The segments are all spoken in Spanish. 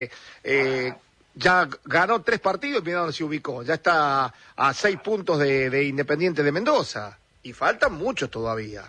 Eh, ya ganó 3 partidos y mira dónde se ubicó. Ya está a 6 puntos de Independiente de Mendoza. Y faltan muchos todavía.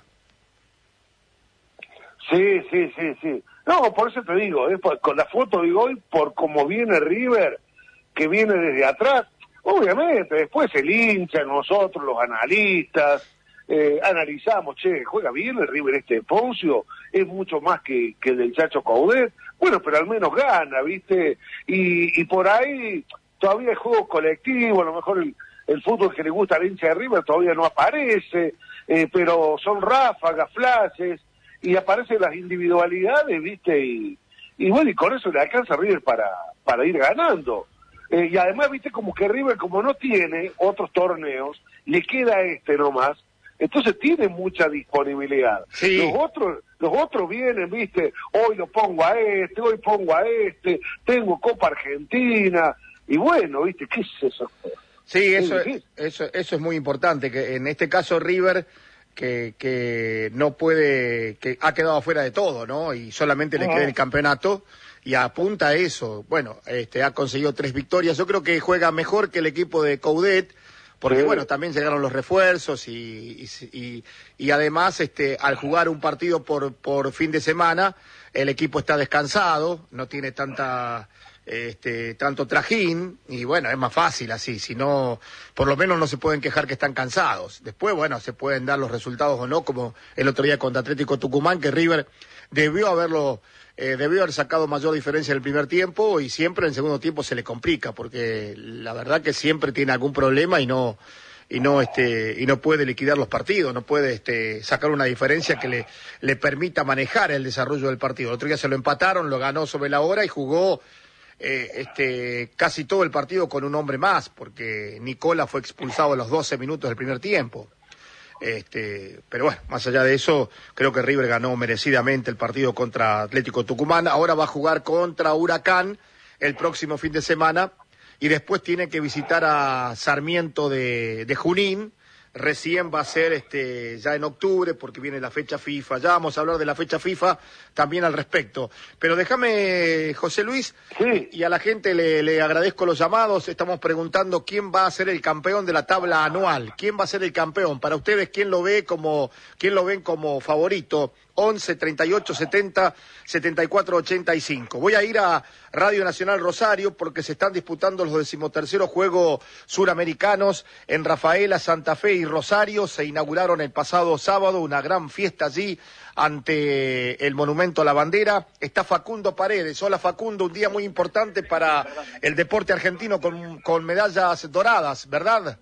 Sí. No, por eso te digo, con la foto de hoy, por cómo viene River, que viene desde atrás, obviamente, después el hincha, nosotros, los analistas, analizamos, juega bien el River de Poncio, es mucho más que el del Chacho Coudet, bueno, pero al menos gana, ¿viste? Y por ahí todavía hay juego colectivo, a lo mejor el fútbol que le gusta al hincha de River todavía no aparece, pero son ráfagas, flashes, y aparecen las individualidades, ¿viste? Y bueno, y con eso le alcanza a River para ir ganando. Y además, ¿viste? Como que River, como no tiene otros torneos, le queda nomás, entonces tiene mucha disponibilidad. Sí. Los otros vienen, ¿viste? Hoy lo pongo a hoy pongo a tengo Copa Argentina, y bueno, ¿viste? ¿Qué es eso? Sí, eso es muy importante, que en este caso River, que no puede, que ha quedado afuera de todo, ¿no? Y solamente le queda el campeonato, y apunta a eso. Bueno, ha conseguido 3 victorias. Yo creo que juega mejor que el equipo de Coudet, porque bueno, también llegaron los refuerzos y además al jugar un partido por fin de semana, el equipo está descansado, no tiene tanto trajín, y bueno, es más fácil así, si no, por lo menos no se pueden quejar que están cansados. Después, bueno, se pueden dar los resultados o no, como el otro día contra Atlético Tucumán, que River debió haber sacado mayor diferencia en el primer tiempo, y siempre en el segundo tiempo se le complica, porque la verdad que siempre tiene algún problema y no puede liquidar los partidos, no puede sacar una diferencia que le permita manejar el desarrollo del partido. El otro día se lo empataron, lo ganó sobre la hora y jugó casi todo el partido con un hombre más, porque Nicola fue expulsado a los 12 minutos del primer tiempo. Pero bueno, más allá de eso, creo que River ganó merecidamente el partido contra Atlético Tucumán. Ahora va a jugar contra Huracán el próximo fin de semana, y después tiene que visitar a Sarmiento de Junín. Recién va a ser ya en octubre, porque viene la fecha FIFA. Ya vamos a hablar de la fecha FIFA también al respecto. Pero déjame, José Luis, sí. Y a la gente le agradezco los llamados. Estamos preguntando quién va a ser el campeón de la tabla anual. ¿Quién va a ser el campeón? Para ustedes, ¿quién lo ven como favorito? 11 38 70 74 85. Voy a ir a Radio Nacional Rosario porque se están disputando los 13º Juegos Suramericanos en Rafaela, Santa Fe y Rosario. Se inauguraron el pasado sábado, una gran fiesta allí ante el Monumento a la Bandera. Está Facundo Paredes. Hola Facundo, un día muy importante para el deporte argentino con medallas doradas, ¿verdad?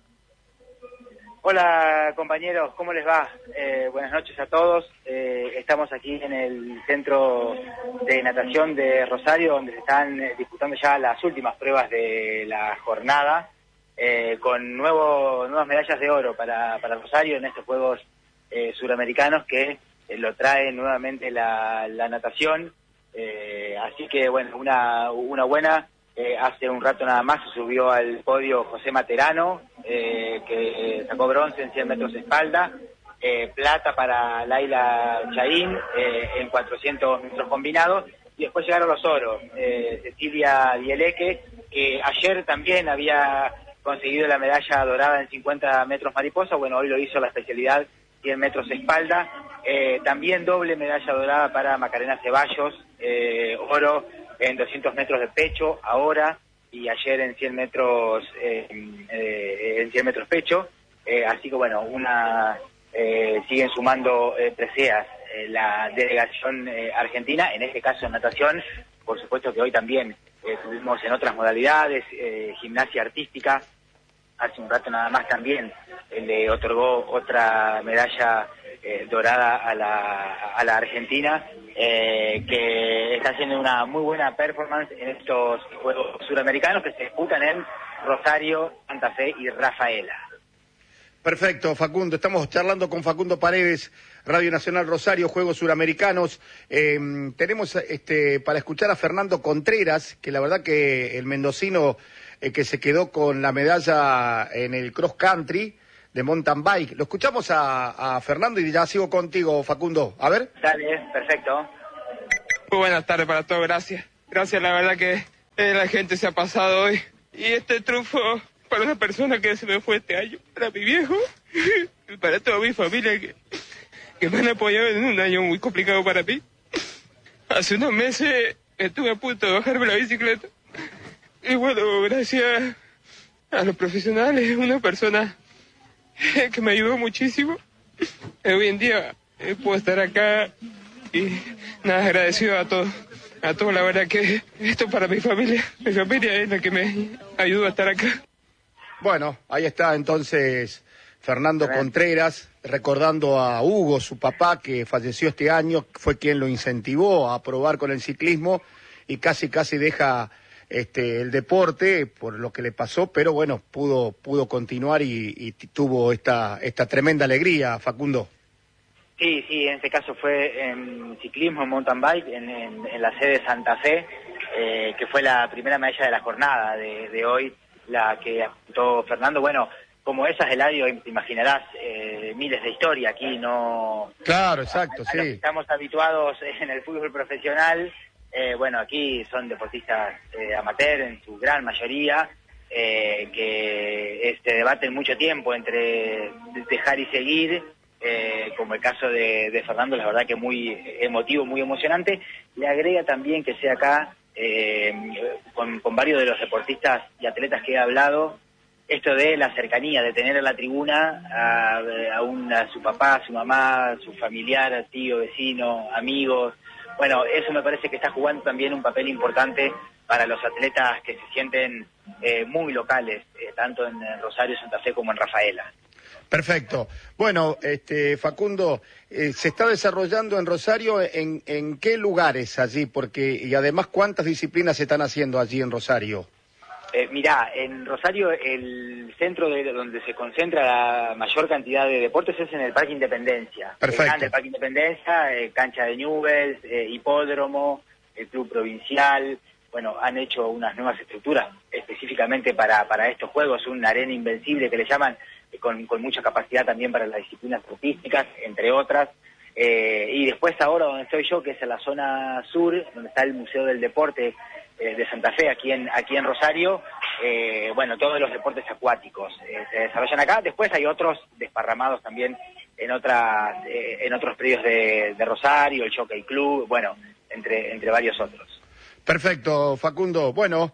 Hola compañeros, ¿cómo les va? Buenas noches a todos. Estamos aquí en el Centro de Natación de Rosario, donde se están disputando ya las últimas pruebas de la jornada, con nuevas medallas de oro para Rosario en estos Juegos Suramericanos que lo trae nuevamente la natación. Así que bueno, una buena. Hace un rato nada más se subió al podio José Materano, que sacó bronce en 100 metros de espalda, plata para Laila Chaín en 400 metros combinados, y después llegaron los oros, Cecilia Dieleque, que ayer también había conseguido la medalla dorada en 50 metros mariposa. Bueno, hoy lo hizo la especialidad 100 metros espalda, también doble medalla dorada para Macarena Ceballos, oro en 200 metros de pecho ahora, y ayer en 100 metros pecho. Así que bueno, siguen sumando preseas la delegación argentina, en este caso en natación. Por supuesto que hoy también tuvimos en otras modalidades, gimnasia artística. Hace un rato nada más también le otorgó otra medalla dorada a la Argentina, que está haciendo una muy buena performance en estos Juegos Suramericanos que se disputan en Rosario, Santa Fe y Rafaela. Perfecto, Facundo. Estamos charlando con Facundo Paredes, Radio Nacional Rosario, Juegos Suramericanos. Tenemos para escuchar a Fernando Contreras, que la verdad que el mendocino que se quedó con la medalla en el cross country de mountain bike. Lo escuchamos a Fernando y ya sigo contigo, Facundo. A ver. Dale, perfecto. Muy buenas tardes para todos, gracias. Gracias, la verdad que La gente se ha pasado hoy. Y este triunfo para una persona que se me fue este año, para mi viejo, y para toda mi familia que me han apoyado en un año muy complicado para mí. Hace unos meses estuve a punto de bajarme la bicicleta. Y bueno, gracias a los profesionales, una persona que me ayudó muchísimo. Hoy en día puedo estar acá y nada, agradecido a todos. A todos, la verdad que esto para mi familia es la que me ayudó a estar acá. Bueno, ahí está entonces Fernando Contreras, recordando a Hugo, su papá, que falleció este año, fue quien lo incentivó a probar con el ciclismo y casi deja el deporte por lo que le pasó, pero bueno, pudo continuar y tuvo esta tremenda alegría, Facundo. Sí, en este caso fue en ciclismo, en mountain bike, en la sede de Santa Fe, que fue la primera medalla de la jornada de hoy, la que apuntó Fernando. Bueno, como esas, Eladio, te imaginarás, miles de historias aquí, no... Claro, exacto, a sí. los que estamos habituados en el fútbol profesional, bueno, aquí son deportistas amateur en su gran mayoría, que debaten mucho tiempo entre dejar y seguir, como el caso de Fernando, la verdad que muy emotivo, muy emocionante. Le agrega también que sea acá, con varios de los deportistas y atletas que he hablado, esto de la cercanía, de tener en la tribuna a su papá, a su mamá, a su familiar, tío, vecino, amigos. Bueno, eso me parece que está jugando también un papel importante para los atletas que se sienten muy locales, tanto en Rosario, Santa Fe como en Rafaela. Perfecto. Bueno, Facundo, se está desarrollando en Rosario, ¿en qué lugares allí? Y además, ¿cuántas disciplinas se están haciendo allí en Rosario? Mirá, en Rosario el centro donde se concentra la mayor cantidad de deportes es en el Parque Independencia. Perfecto. El grande Parque Independencia, cancha de Newell's, hipódromo, el club provincial. Bueno, han hecho unas nuevas estructuras específicamente para estos juegos, una arena invencible que le llaman, con mucha capacidad también para las disciplinas artísticas, entre otras. Y después ahora donde estoy yo, que es en la zona sur, donde está el Museo del Deporte de Santa Fe, aquí en Rosario, bueno, todos los deportes acuáticos se desarrollan acá. Después hay otros desparramados también en otros predios de Rosario, el Jockey Club, bueno, entre varios otros. Perfecto, Facundo. Bueno,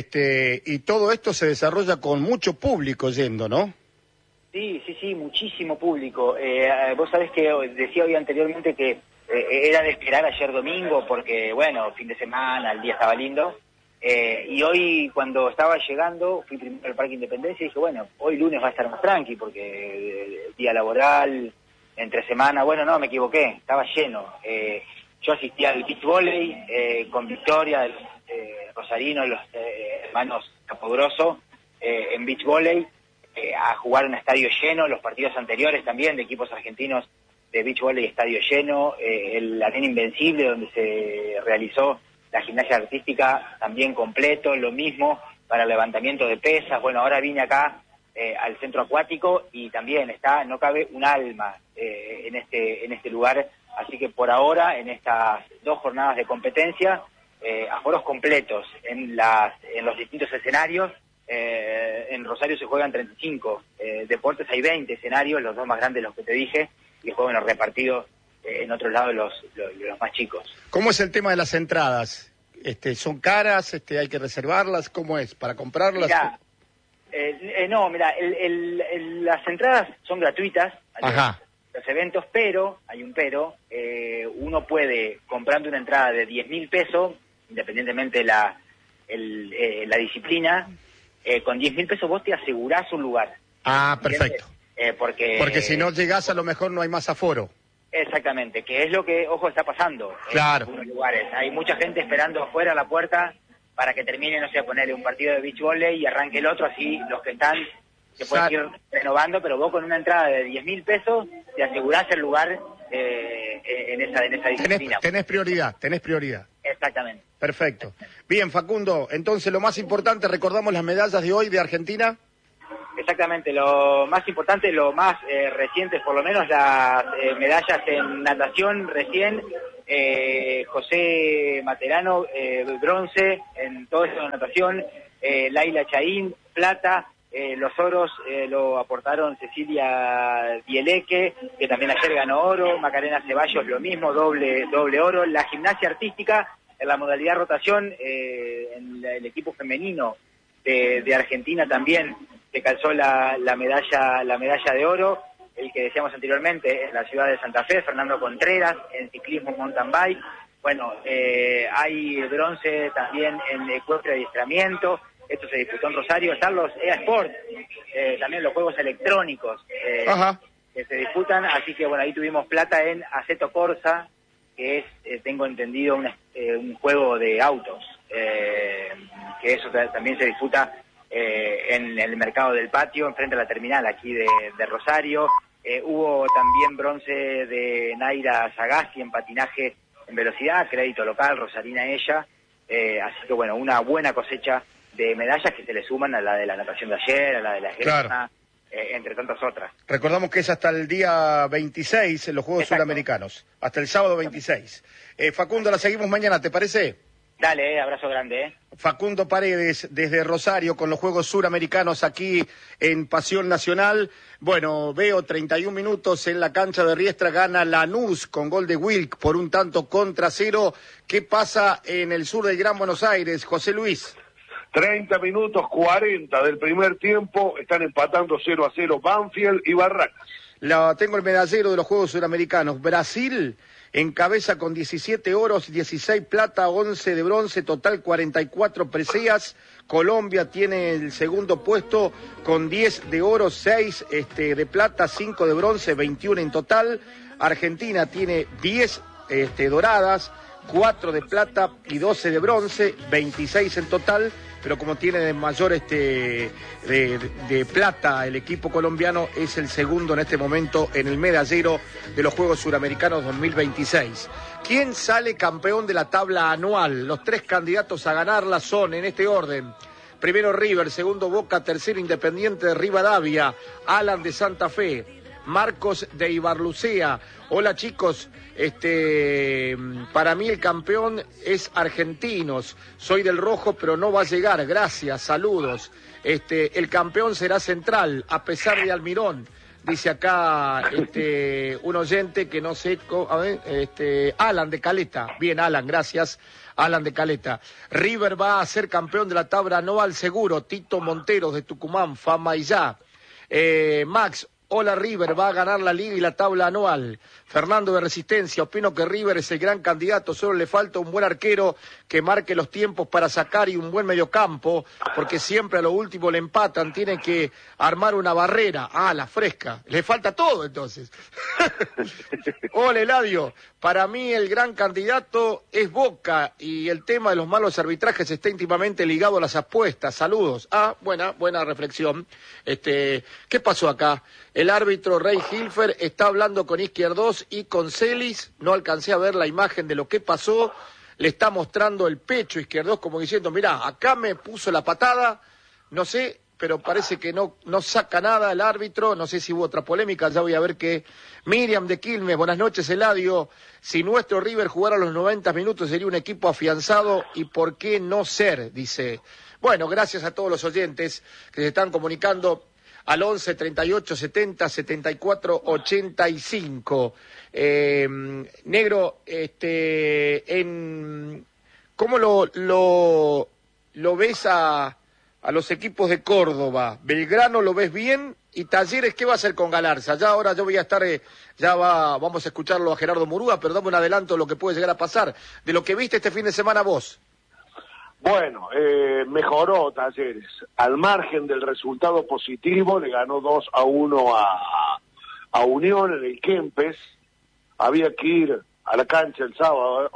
y todo esto se desarrolla con mucho público yendo, ¿no? Sí, muchísimo público. Vos sabés que decía hoy anteriormente que era de esperar ayer domingo porque, bueno, fin de semana, el día estaba lindo. Y hoy, cuando estaba llegando, fui primero al Parque Independencia y dije, bueno, hoy lunes va a estar más tranqui porque día laboral, entre semana. Bueno, no, me equivoqué, estaba lleno. Yo asistí al beach volley con Victoria, los rosarinos, los hermanos Capodroso, en beach volley. A jugar un estadio lleno, los partidos anteriores también de equipos argentinos de beach volley, estadio lleno, el arena invencible donde se realizó la gimnasia artística también completo, lo mismo para levantamiento de pesas. Bueno, ahora vine acá al centro acuático y también no cabe un alma en este lugar, así que por ahora en estas 2 jornadas de competencia, aforos completos en los distintos escenarios. En Rosario se juegan 35 deportes, hay 20 escenarios, los 2 más grandes, los que te dije, y después, bueno, repartidos en otros lados los más chicos. ¿ ¿Cómo es el tema de las entradas? ¿Son caras? ¿Hay que reservarlas? ¿Cómo es? ¿Para comprarlas? Mirá, no, mira, las entradas son gratuitas a los eventos, pero, hay un pero, uno puede, comprando una entrada de 10.000 pesos, independientemente la disciplina, con 10.000 pesos vos te asegurás un lugar. Ah, perfecto. Porque si no llegás, a lo mejor no hay más aforo. Exactamente, que es lo que, ojo, está pasando claro. En algunos lugares. Hay mucha gente esperando afuera a la puerta para que termine, no sé, ponerle un partido de beach volley y arranque el otro, así los que están se pueden ir renovando, pero vos con una entrada de 10.000 pesos te asegurás el lugar en esa disciplina. Tenés prioridad. Exactamente. Perfecto. Bien, Facundo, entonces lo más importante, recordamos las medallas de hoy de Argentina. Exactamente, lo más importante, lo más reciente, por lo menos las medallas en natación recién, José Materano, bronce en todo eso de natación, Laila Chaín, plata, los oros lo aportaron Cecilia Dieleque, que también ayer ganó oro, Macarena Ceballos lo mismo, doble oro, la gimnasia artística en la modalidad rotación, en el equipo femenino de Argentina también se calzó la medalla de oro, el que decíamos anteriormente en la ciudad de Santa Fe, Fernando Contreras, en ciclismo mountain bike. Bueno, hay bronce también en ecuestre de adiestramiento. Esto se disputó en Rosario. Están los EA Sports, también los juegos electrónicos que se disputan. Así que bueno, ahí tuvimos plata en Assetto Corsa, que es, tengo entendido, un juego de autos, que eso también se disputa en el mercado del patio, enfrente a la terminal aquí de Rosario. Hubo también bronce de Naira Sagasti en patinaje en velocidad, crédito local, rosarina ella. Así que bueno, una buena cosecha de medallas que se le suman a la de la natación de ayer, a la de la esgrima, entre tantas otras. Recordamos que es hasta el día 26 en los Juegos Suramericanos, hasta el sábado 26. Facundo, la seguimos mañana, ¿te parece? Dale, abrazo grande. Facundo Paredes, desde Rosario, con los Juegos Suramericanos aquí en Pasión Nacional. Bueno, veo 31 minutos en la cancha de Riestra, gana Lanús con gol de Wilk por 1-0. ¿Qué pasa en el sur del Gran Buenos Aires, José Luis? 30 minutos 40 del primer tiempo, están empatando 0-0 Banfield y Barracas. Tengo el medallero de los Juegos Suramericanos. Brasil encabeza con 17 oros, 16 plata, 11 de bronce, total 44 preseas. Colombia tiene el segundo puesto con 10 de oro, 6 de plata, 5 de bronce, 21 en total. Argentina tiene 10 doradas, 4 de plata y 12 de bronce, 26 en total. Pero como tiene de mayor de plata el equipo colombiano, es el segundo en este momento en el medallero de los Juegos Suramericanos 2026. ¿Quién sale campeón de la tabla anual? Los 3 candidatos a ganarla son, en este orden: primero River, segundo Boca, tercero Independiente de Rivadavia, Alan de Santa Fe, Marcos de Ibarlucea. Hola chicos, para mí el campeón es Argentinos, soy del rojo pero no va a llegar, gracias, saludos. El campeón será Central, a pesar de Almirón, dice acá un oyente que no sé, Alan de Caleta. Bien, Alan, gracias, Alan de Caleta. River va a ser campeón de la tabla anual seguro, Tito Monteros de Tucumán, Fama y ya. Max, hola River, va a ganar la liga y la tabla anual. Fernando de Resistencia, opino que River es el gran candidato, solo le falta un buen arquero que marque los tiempos para sacar y un buen mediocampo, porque siempre a lo último le empatan, tiene que armar una barrera. La fresca, le falta todo entonces. Hola Eladio, para mí el gran candidato es Boca y el tema de los malos arbitrajes está íntimamente ligado a las apuestas. Saludos. Buena reflexión. ¿Qué pasó acá? El árbitro Rey Hilfer está hablando con Izquierdos y con Celis, no alcancé a ver la imagen de lo que pasó, le está mostrando el pecho Izquierdos como diciendo, mirá, acá me puso la patada, no sé, pero parece que no saca nada el árbitro, no sé si hubo otra polémica, ya voy a ver qué. Miriam de Quilmes, buenas noches Eladio, si nuestro River jugara los 90 minutos sería un equipo afianzado y por qué no ser, dice. Bueno, gracias a todos los oyentes que se están comunicando al 11 38 70 74 85. Negro, ¿cómo lo ves a los equipos de Córdoba? Belgrano lo ves bien, y Talleres, ¿qué va a hacer con Galarza? Ya ahora yo voy a estar, vamos a escucharlo a Gerardo Murúa, pero dame un adelanto de lo que puede llegar a pasar, de lo que viste este fin de semana vos. Bueno, mejoró Talleres. Al margen del resultado positivo, le ganó 2-1 a Unión en el Kempes. Había que ir a la cancha el sábado.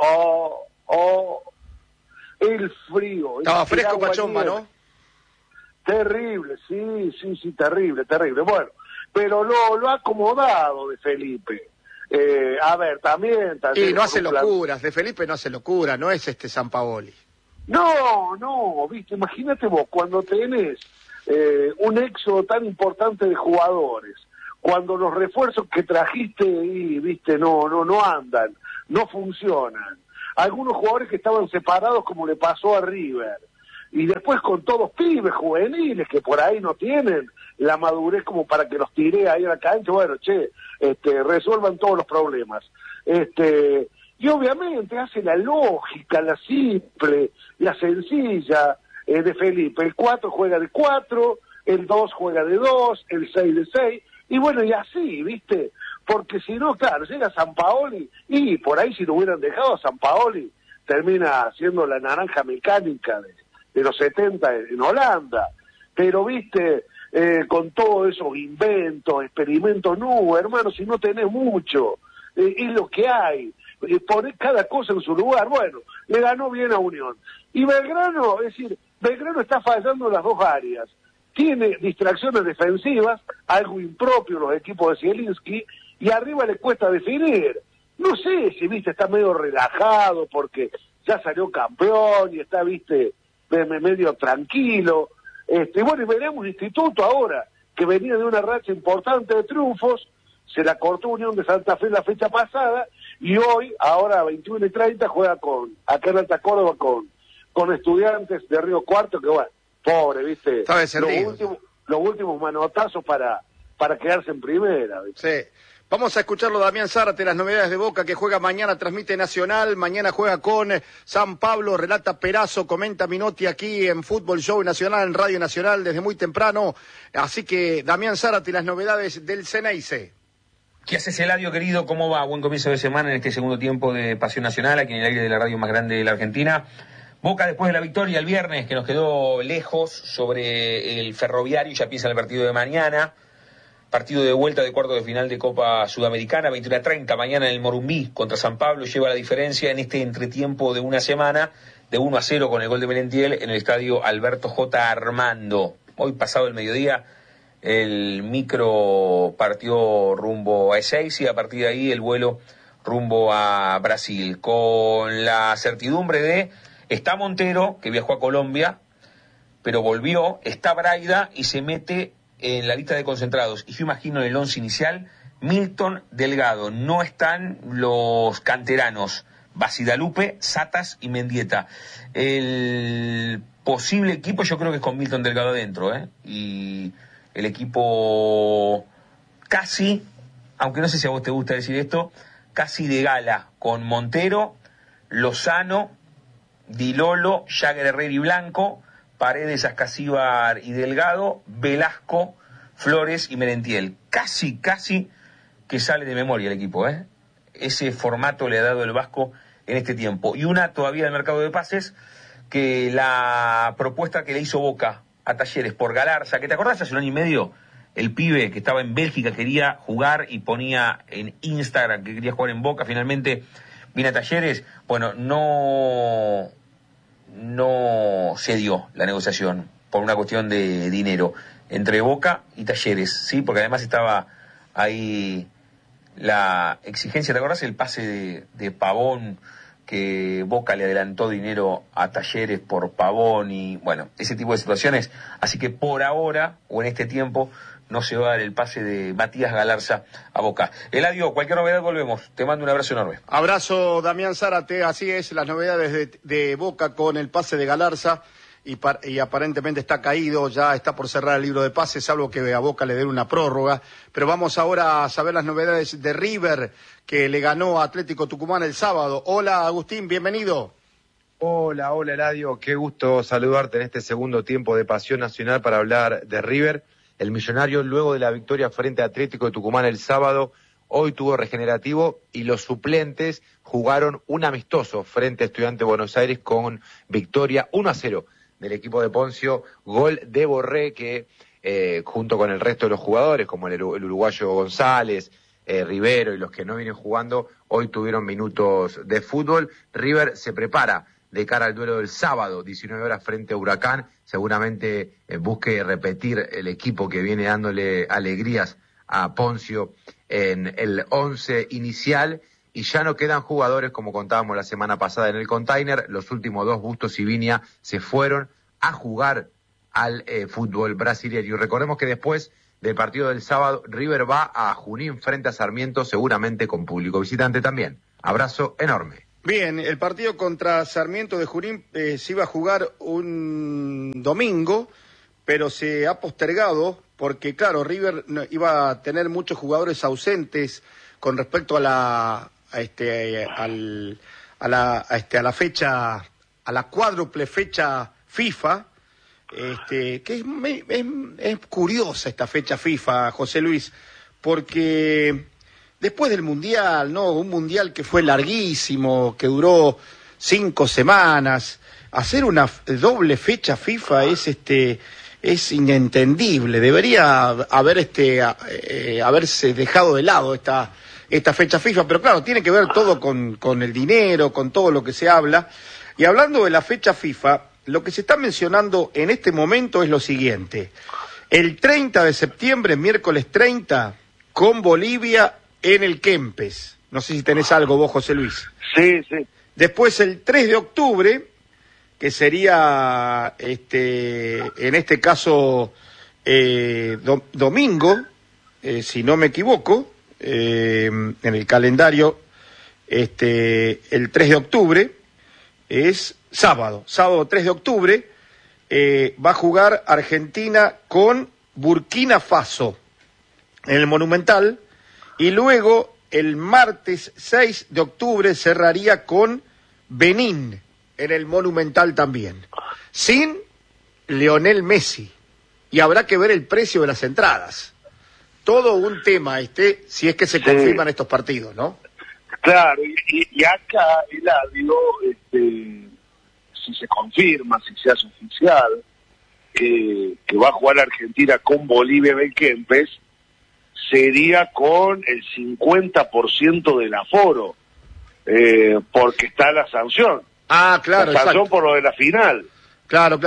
El frío. Estaba fresco Pachomba, ¿no? Terrible, sí, terrible. Bueno, pero lo ha acomodado de Felipe. A ver, también... Y no hace locuras, de Felipe no hace locura, no es Sampaoli. No, viste, imagínate vos, cuando tenés un éxodo tan importante de jugadores, cuando los refuerzos que trajiste y viste no andan, no funcionan, algunos jugadores que estaban separados como le pasó a River, y después con todos pibes juveniles que por ahí no tienen la madurez como para que los tire ahí a la cancha, bueno, resuelvan todos los problemas. Y obviamente hace la lógica, la simple, la sencilla de Felipe. El 4 juega de 4, el 2 juega de 2, el 6 de 6, y bueno, y así, ¿viste? Porque si no, claro, llega Sampaoli, y por ahí si lo hubieran dejado a Sampaoli, termina siendo la naranja mecánica de los 70 en Holanda. Pero, ¿viste? Con todos esos inventos, experimentos, no, hermano, si no tenés mucho, es lo que hay. Poner cada cosa en su lugar. Bueno, le ganó bien a Unión. Y Belgrano, es decir, Belgrano está fallando en las dos áreas. Tiene distracciones defensivas, algo impropio los equipos de Zielinski, y arriba le cuesta definir. No sé si, viste, está medio relajado porque ya salió campeón y está, viste, medio tranquilo. Bueno, y veremos Instituto ahora, que venía de una racha importante de triunfos, se la cortó Unión de Santa Fe la fecha pasada, y hoy, ahora a 21:30, juega acá en Alta Córdoba con Estudiantes de Río Cuarto, que bueno, pobre, ¿viste? Los últimos manotazos para quedarse en primera, ¿viste? Sí. Vamos a escucharlo, Damián Zárate, las novedades de Boca, que juega mañana, transmite Nacional, mañana juega con San Pablo, relata Perazo, comenta Minotti aquí en Fútbol Show Nacional, en Radio Nacional, desde muy temprano. Así que, Damián Zárate, las novedades del Ceneice. ¿Qué haces, Eladio, querido? ¿Cómo va? Buen comienzo de semana en este segundo tiempo de Pasión Nacional, aquí en el aire de la radio más grande de la Argentina. Boca, después de la victoria el viernes, que nos quedó lejos sobre el Ferroviario, ya piensa el partido de mañana. Partido de vuelta de cuarto de final de Copa Sudamericana, 21:30, mañana en el Morumbí contra San Pablo, lleva la diferencia en este entretiempo de una semana, de 1-0 con el gol de Merentiel en el estadio Alberto J. Armando. Hoy pasado el mediodía, el micro partió rumbo a Ezeiza y a partir de ahí el vuelo rumbo a Brasil, con la certidumbre de, está Montero, que viajó a Colombia, pero volvió, está Braida y se mete en la lista de concentrados, y yo imagino en el 11 inicial, Milton, Delgado, no están los canteranos, Basidalupe, Satas y Mendieta. El posible equipo yo creo que es con Milton Delgado adentro, y el equipo casi, aunque no sé si a vos te gusta decir esto, casi de gala, con Montero, Lozano, Di Lolo, Jagger, Herrera y Blanco, Paredes, Ascasíbar y Delgado, Velasco, Flores y Merentiel. Casi que sale de memoria el equipo, Ese formato le ha dado el Vasco en este tiempo. Y una todavía del mercado de pases, que la propuesta que le hizo Boca a Talleres por Galarza, que te acordás hace un año y medio, el pibe que estaba en Bélgica quería jugar y ponía en Instagram que quería jugar en Boca, finalmente viene a Talleres. Bueno, no se dio la negociación por una cuestión de dinero entre Boca y Talleres, ¿sí? Porque además estaba ahí la exigencia, ¿te acordás? El pase de Pavón, que Boca le adelantó dinero a Talleres por Pavón y, bueno, ese tipo de situaciones. Así que por ahora, o en este tiempo, no se va a dar el pase de Matías Galarza a Boca. Eladio, cualquier novedad volvemos. Te mando un abrazo enorme. Abrazo, Damián Zárate. Así es, las novedades de Boca con el pase de Galarza. Y aparentemente está caído, ya está por cerrar el libro de pases, salvo que a Boca le den una prórroga. Pero vamos ahora a saber las novedades de River, que le ganó a Atlético Tucumán el sábado. Hola, Agustín, bienvenido. Hola, Eladio, qué gusto saludarte en este segundo tiempo de Pasión Nacional para hablar de River. El millonario, luego de la victoria frente a Atlético de Tucumán el sábado, hoy tuvo regenerativo y los suplentes jugaron un amistoso frente a Estudiantes de Buenos Aires con victoria 1-0 del equipo de Poncio, gol de Borré que junto con el resto de los jugadores, como el uruguayo González, Rivero y los que no vienen jugando, hoy tuvieron minutos de fútbol. River se prepara de cara al duelo del sábado, 19 horas frente a Huracán, seguramente busque repetir el equipo que viene dándole alegrías a Poncio en el 11 inicial, y ya no quedan jugadores como contábamos la semana pasada en el container. Los últimos dos, Bustos y Viña, se fueron a jugar al fútbol brasileño. Y recordemos que después del partido del sábado, River va a Junín frente a Sarmiento, seguramente con público visitante también. Abrazo enorme. Bien, el partido contra Sarmiento de Junín se iba a jugar un domingo, pero se ha postergado porque, claro, River iba a tener muchos jugadores ausentes con respecto a la fecha, a la cuádruple fecha FIFA, que es curiosa esta fecha FIFA, José Luis, porque después del Mundial, ¿no? Un Mundial que fue larguísimo, que duró 5 semanas, hacer una doble fecha FIFA es inentendible. Debería haberse dejado de lado esta fecha FIFA, pero claro, tiene que ver todo con el dinero, con todo lo que se habla. Y hablando de la fecha FIFA, lo que se está mencionando en este momento es lo siguiente: el 30 de septiembre, miércoles 30, con Bolivia en el Kempes. No sé si tenés algo vos, José Luis. Sí, sí. Después el 3 de octubre, que sería, en este caso, domingo, si no me equivoco, en el calendario, el 3 de octubre es sábado 3 de octubre, va a jugar Argentina con Burkina Faso en el Monumental, y luego el martes 6 de octubre cerraría con Benín en el Monumental también, sin Lionel Messi, y habrá que ver el precio de las entradas. Todo un tema si es que se confirman estos partidos, ¿no? Claro, y acá, Eladio, si se confirma, si se hace oficial, que va a jugar Argentina con Bolivia en el Kempes, sería con el 50% del aforo, porque está la sanción. Ah, claro, la sanción exacto. Por lo de la final. Claro.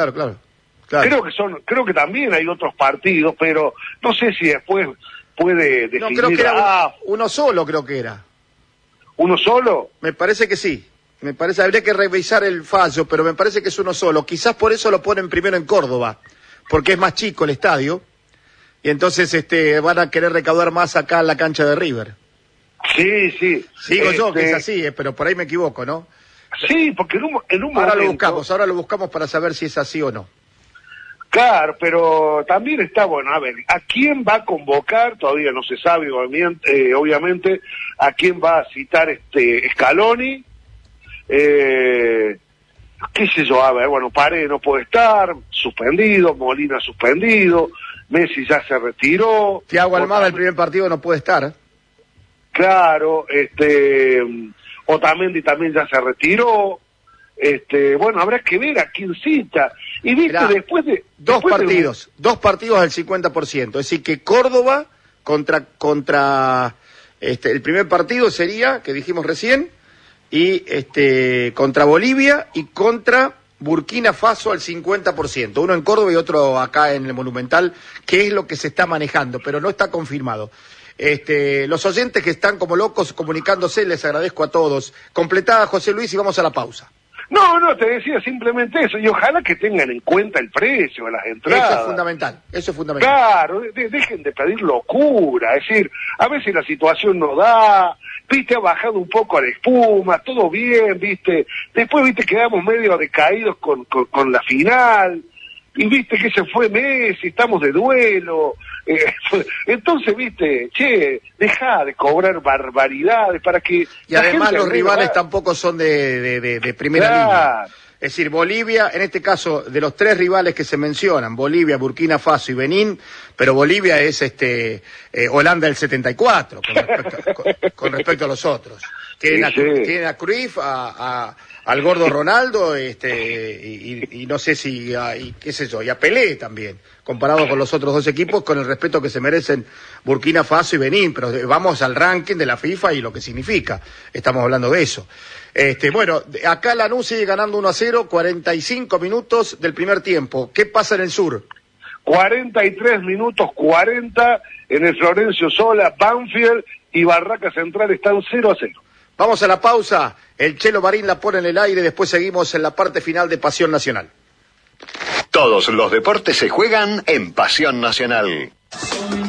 Creo que también hay otros partidos, pero no sé si después puede definir. No, creo que era uno solo, creo que era. ¿Uno solo? Me parece que sí. Habría que revisar el fallo, pero me parece que es uno solo. Quizás por eso lo ponen primero en Córdoba, porque es más chico el estadio, y entonces van a querer recaudar más acá en la cancha de River. Sí. Digo yo que es así, pero por ahí me equivoco, ¿no? Sí, porque en un ahora momento... ahora lo buscamos para saber si es así o no. Claro, pero también está bueno, a ver, ¿a quién va a convocar? Todavía no se sabe, obviamente, a quién va a citar Scaloni, qué sé yo, a ver, bueno, Paredes no puede estar, suspendido, Molina suspendido, Messi ya se retiró. Thiago Almada el primer partido no puede estar. Claro, Otamendi también ya se retiró. Bueno, habrá que ver a quién cita. Y viste, Mirá, después de... dos partidos al 50%. Es decir, que Córdoba contra el primer partido sería, que dijimos recién, y contra Bolivia y contra Burkina Faso al 50%. Uno en Córdoba y otro acá en el Monumental, que es lo que se está manejando, pero no está confirmado. Los oyentes que están como locos comunicándose, les agradezco a todos. Completada, José Luis, y vamos a la pausa. No, te decía simplemente eso, y ojalá que tengan en cuenta el precio de las entradas. Eso es fundamental. Claro, dejen de pedir locura, es decir, a veces la situación no da, viste, ha bajado un poco la espuma, todo bien, viste, después, viste, quedamos medio decaídos con la final, y viste que se fue Messi, estamos de duelo, entonces, viste, deja de cobrar barbaridades para que... Y además los rivales tampoco son de primera línea. Es decir, Bolivia, en este caso, de los 3 rivales que se mencionan, Bolivia, Burkina Faso y Benín, pero Bolivia es Holanda del 74, con respecto a los otros. Tienen a Cruyff, al gordo Ronaldo, y no sé si, qué sé yo, y a Pelé también, comparado con los otros 2 equipos, con el respeto que se merecen Burkina Faso y Benín, pero vamos al ranking de la FIFA y lo que significa, estamos hablando de eso. Bueno, acá Lanús sigue ganando 1-0, 45 minutos del primer tiempo. ¿Qué pasa en el sur? 43 minutos 40 en el Florencio Sola, Banfield y Barraca Central están 0-0. Vamos a la pausa, el Chelo Marín la pone en el aire, después seguimos en la parte final de Pasión Nacional. Todos los deportes se juegan en Pasión Nacional.